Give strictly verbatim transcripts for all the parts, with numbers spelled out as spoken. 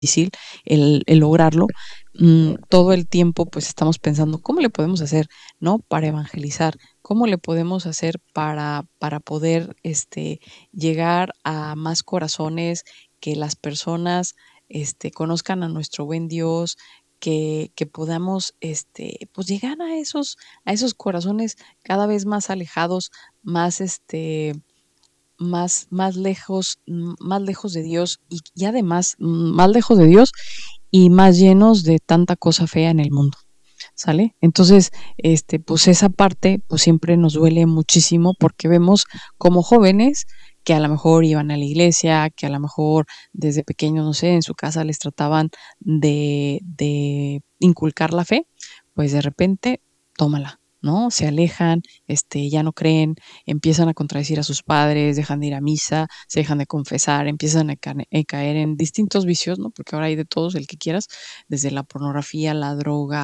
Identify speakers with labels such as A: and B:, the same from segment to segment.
A: difícil el, el lograrlo. Mm, todo el tiempo pues estamos pensando cómo le podemos hacer, ¿no? Para evangelizar, cómo le podemos hacer para, para poder este, llegar a más corazones, que las personas este, conozcan a nuestro buen Dios, que, que podamos este, pues llegar a esos, a esos corazones cada vez más alejados, más este, más, más lejos, mm, más lejos de Dios y, y además mm, más lejos de Dios y más llenos de tanta cosa fea en el mundo, ¿sale? Entonces, este, pues esa parte, pues siempre nos duele muchísimo porque vemos como jóvenes que a lo mejor iban a la iglesia, que a lo mejor desde pequeños, no sé, en su casa les trataban de, de inculcar la fe, pues de repente, tómala, ¿no? Se alejan, este, ya no creen, empiezan a contradecir a sus padres, dejan de ir a misa, se dejan de confesar, empiezan a, ca- a caer en distintos vicios, ¿no? Porque ahora hay de todos, el que quieras, desde la pornografía, la droga,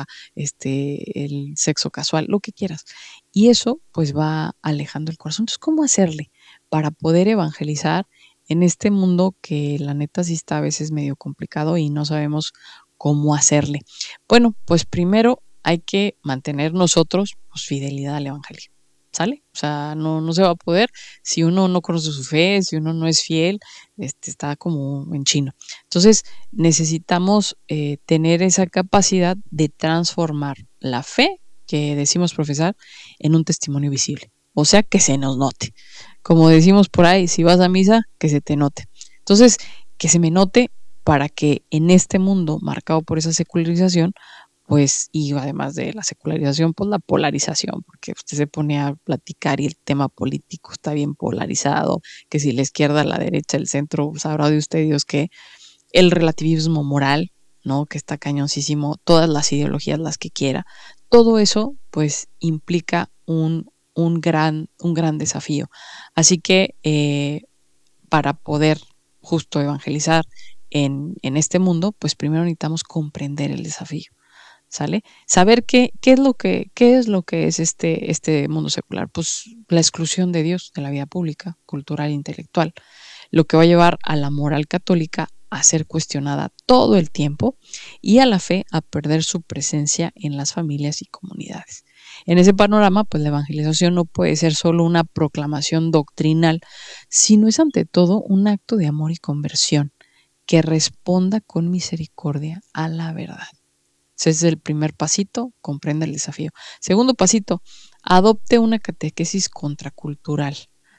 A: este, el sexo casual, lo que quieras. Y eso pues va alejando el corazón. Entonces, ¿cómo hacerle para poder evangelizar en este mundo que la neta sí está a veces medio complicado y no sabemos cómo hacerle? Bueno, pues primero hay que mantener nosotros pues, fidelidad al evangelio. ¿Sale? O sea, no, no se va a poder si uno no conoce su fe, si uno no es fiel, este, está como en chino. Entonces, necesitamos eh, tener esa capacidad de transformar la fe que decimos profesar en un testimonio visible. O sea, que se nos note. Como decimos por ahí, si vas a misa, que se te note. Entonces, que se me note para que en este mundo marcado por esa secularización, pues, y además de la secularización, pues la polarización, porque usted se pone a platicar y el tema político está bien polarizado, que si la izquierda, la derecha, el centro, sabrá de usted Dios que el relativismo moral, ¿no? Que está cañoncísimo, todas las ideologías, las que quiera. Todo eso, pues, implica un, un, gran, un gran desafío. Así que eh, para poder justo evangelizar en, en este mundo, pues primero necesitamos comprender el desafío. ¿Sale? Saber qué, qué es lo que, qué es lo que es este, este mundo secular. Pues la exclusión de Dios de la vida pública, cultural e intelectual, lo que va a llevar a la moral católica a ser cuestionada todo el tiempo y a la fe a perder su presencia en las familias y comunidades. En ese panorama, pues la evangelización no puede ser solo una proclamación doctrinal, sino es ante todo un acto de amor y conversión que responda con misericordia a la verdad. Ese es el primer pasito, comprenda el desafío. Segundo pasito, adopte una catequesis contracultural.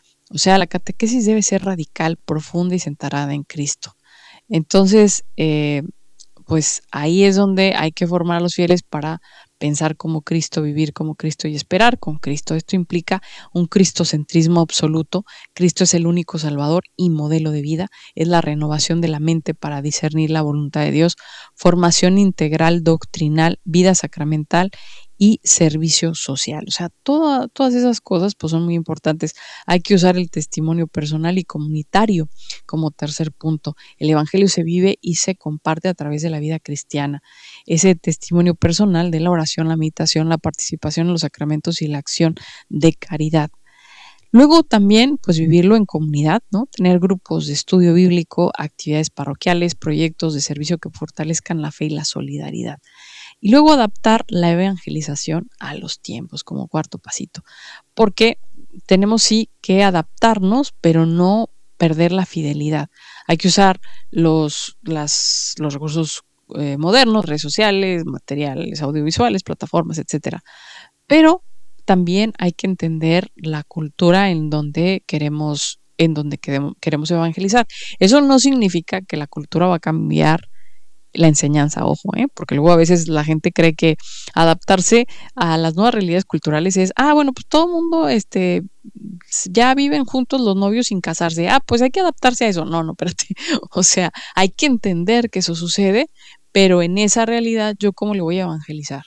A: O sea, la catequesis debe ser radical, profunda y centrada en Cristo. Entonces, eh, pues ahí es donde hay que formar a los fieles para pensar como Cristo, vivir como Cristo y esperar con Cristo. Esto implica un cristocentrismo absoluto. Cristo es el único Salvador y modelo de vida. Es la renovación de la mente para discernir la voluntad de Dios, formación integral doctrinal, vida sacramental y servicio social. O sea, toda, todas esas cosas pues son muy importantes. Hay que usar el testimonio personal y comunitario como tercer punto. El evangelio se vive y se comparte a través de la vida cristiana. Ese testimonio personal de la oración, la meditación, la participación en los sacramentos y la acción de caridad. Luego también, pues vivirlo en comunidad, ¿no? Tener grupos de estudio bíblico, actividades parroquiales, proyectos de servicio que fortalezcan la fe y la solidaridad. Y luego adaptar la evangelización a los tiempos como cuarto pasito, porque tenemos sí que adaptarnos, pero no perder la fidelidad. Hay que usar los, las, los recursos eh, modernos, redes sociales, materiales audiovisuales, plataformas, etcétera. Pero también hay que entender la cultura en donde queremos, en donde queremos, queremos evangelizar. Eso no significa que la cultura va a cambiar la enseñanza, ojo, ¿eh? Porque luego a veces la gente cree que adaptarse a las nuevas realidades culturales es, ah, bueno, pues todo el mundo, este, ya viven juntos los novios sin casarse, ah, pues hay que adaptarse a eso. No, no, espérate, o sea, hay que entender que eso sucede, pero en esa realidad, ¿yo cómo le voy a evangelizar?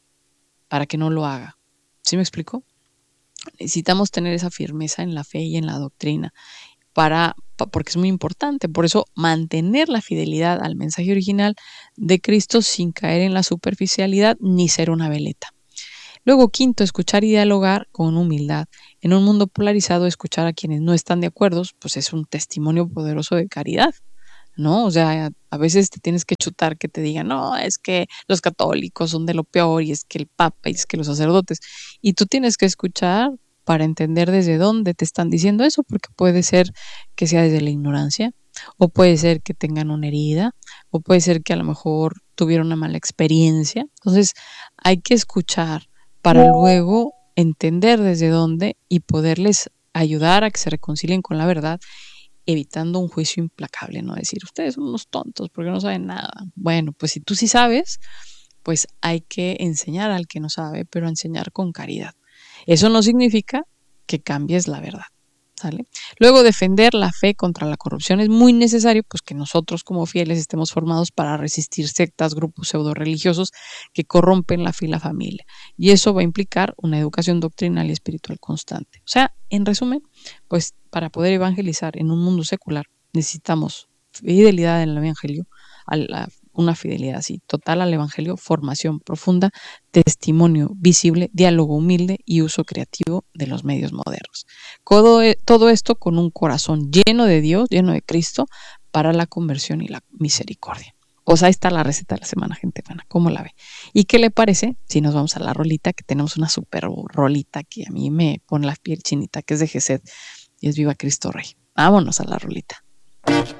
A: Para que no lo haga. ¿Sí me explico? Necesitamos tener esa firmeza en la fe y en la doctrina para, porque es muy importante. Por eso, mantener la fidelidad al mensaje original de Cristo sin caer en la superficialidad ni ser una veleta. Luego, quinto, escuchar y dialogar con humildad. En un mundo polarizado, escuchar a quienes no están de acuerdo, pues es un testimonio poderoso de caridad, ¿no? O sea, a veces te tienes que chutar que te digan, no, es que los católicos son de lo peor y es que el papa y es que los sacerdotes. Y tú tienes que escuchar para entender desde dónde te están diciendo eso, porque puede ser que sea desde la ignorancia, o puede ser que tengan una herida, o puede ser que a lo mejor tuvieron una mala experiencia. Entonces, hay que escuchar para luego entender desde dónde y poderles ayudar a que se reconcilien con la verdad, evitando un juicio implacable, ¿no? Decir, ustedes son unos tontos porque no saben nada. Bueno, pues si tú sí sabes, pues hay que enseñar al que no sabe, pero enseñar con caridad. Eso no significa que cambies la verdad, ¿sale? Luego, defender la fe contra la corrupción es muy necesario, pues que nosotros como fieles estemos formados para resistir sectas, grupos pseudo religiosos que corrompen la fe y la familia. Y eso va a implicar una educación doctrinal y espiritual constante. O sea, en resumen, pues para poder evangelizar en un mundo secular necesitamos fidelidad en el evangelio, a la, una fidelidad así total al evangelio, formación profunda, testimonio visible, diálogo humilde y uso creativo de los medios modernos. Todo, todo esto con un corazón lleno de Dios, lleno de Cristo, para la conversión y la misericordia. Pues ahí está la receta de la semana, gente buena. ¿Cómo la ve? ¿Y qué le parece si nos vamos a la rolita? Que tenemos una super rolita que a mí me pone la piel chinita, que es de Gesed y es Viva Cristo Rey. Vámonos a la rolita.